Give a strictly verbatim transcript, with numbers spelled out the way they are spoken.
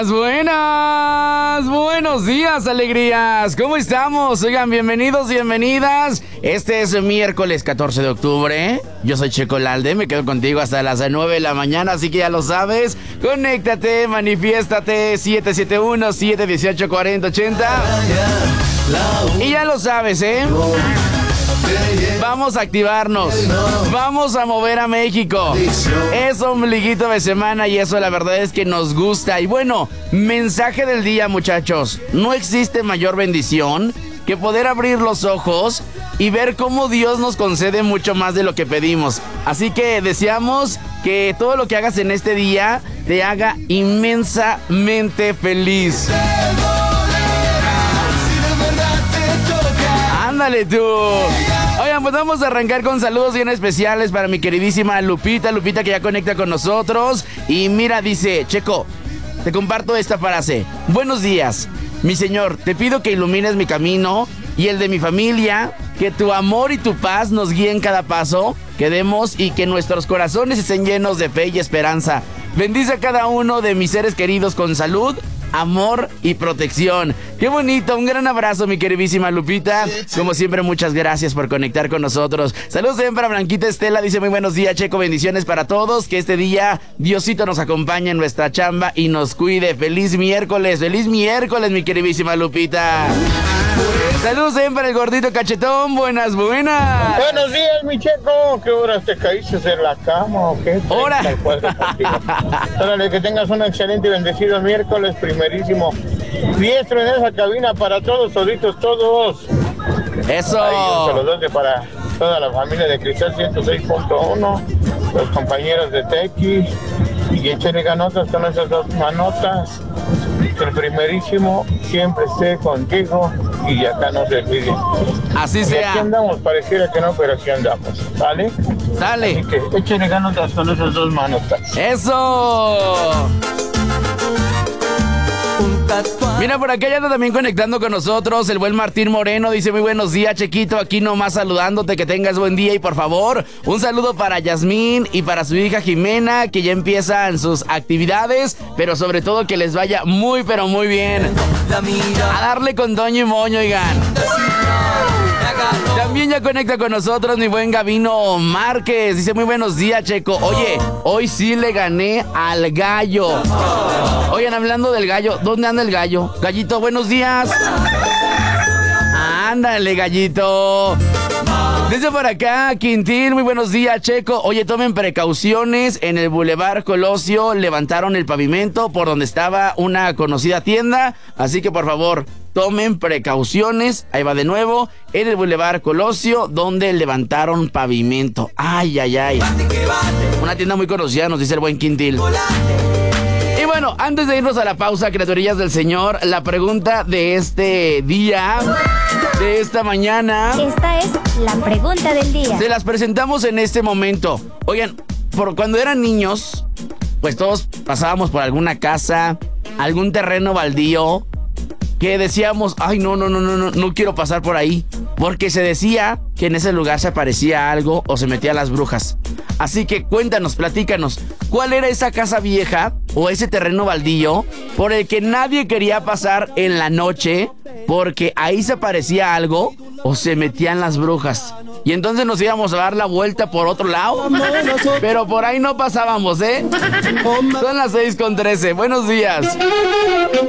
Buenas, buenos días, alegrías. ¿Cómo estamos? Oigan, bienvenidos, bienvenidas. Este es miércoles catorce de octubre. Yo soy Checo Lalde, me quedo contigo hasta las nueve de la mañana, así que ya lo sabes. Conéctate, manifiéstate, siete siete uno, siete uno ocho, cuatro cero ocho cero. Y ya lo sabes, ¿eh? Vamos a activarnos, vamos a mover a México. Es ombliguito de semana y eso la verdad es que nos gusta. Y bueno, mensaje del día, muchachos. No existe mayor bendición que poder abrir los ojos y ver cómo Dios nos concede mucho más de lo que pedimos. Así que deseamos que todo lo que hagas en este día te haga inmensamente feliz. Ándale tú. Oigan, pues vamos a arrancar con saludos bien especiales para mi queridísima Lupita, Lupita que ya conecta con nosotros. Y mira, dice, Checo, te comparto esta frase. Buenos días, mi Señor, te pido que ilumines mi camino y el de mi familia, que tu amor y tu paz nos guíen cada paso que demos y que nuestros corazones estén llenos de fe y esperanza. Bendice a cada uno de mis seres queridos con salud, amor y protección. Qué bonito, un gran abrazo, mi queridísima Lupita. Como siempre, muchas gracias por conectar con nosotros. Saludos también para Blanquita Estela, dice muy buenos días, Checo, bendiciones para todos. Que este día Diosito nos acompañe en nuestra chamba y nos cuide. Feliz miércoles, feliz miércoles, mi queridísima Lupita. Saludos también para el gordito cachetón, buenas, buenas. Buenos días, mi Checo. ¿Qué horas te caíste en la cama o qué? Hora. Órale, que tengas un excelente y bendecido miércoles, primerísimo. Diestro en esa cabina para todos, solitos, todos. Eso. Ahí, un saludote para toda la familia de Cristal ciento seis punto uno, los compañeros de Tequis, y échenle ganotas con esas dos manotas. Que el primerísimo siempre esté contigo y acá no se olvide. Así sea. Y aquí andamos, pareciera que no, pero aquí andamos, ¿vale? Dale. Así que échenle ganotas con esas dos manotas. Eso. Mira, por acá ya anda también conectando con nosotros el buen Martín Moreno. Dice muy buenos días, Chequito, aquí nomás saludándote, que tengas buen día. Y por favor, un saludo para Yasmín y para su hija Jimena, que ya empiezan sus actividades, pero sobre todo que les vaya muy pero muy bien. A darle con Toño y Moño, oigan. También ya conecta con nosotros mi buen Gabino Márquez. Dice muy buenos días, Checo. Oye, hoy sí le gané al gallo. Oigan, hablando del gallo, ¿dónde anda el gallo? Gallito, buenos días. Ándale, gallito. Dice por acá, Quintín, muy buenos días, Checo. Oye, tomen precauciones. En el Boulevard Colosio levantaron el pavimento por donde estaba una conocida tienda. Así que, por favor, tomen precauciones. Ahí va de nuevo. En el Boulevard Colosio, donde levantaron pavimento. Ay, ay, ay. Una tienda muy conocida, nos dice el buen Quintín. Y bueno, antes de irnos a la pausa, criaturillas del Señor, la pregunta de este día, de esta mañana. Esta es la pregunta del día. Se las presentamos en este momento. Oigan, por cuando eran niños, pues todos pasábamos por alguna casa, algún terreno baldío, que decíamos, ay, no, no, no, no, no, no quiero pasar por ahí. Porque se decía que en ese lugar se aparecía algo o se metían las brujas. Así que cuéntanos, platícanos, ¿cuál era esa casa vieja o ese terreno baldío por el que nadie quería pasar en la noche porque ahí se aparecía algo o se metían las brujas? Y entonces nos íbamos a dar la vuelta por otro lado, pero por ahí no pasábamos, ¿eh? Son las seis con trece. Buenos días.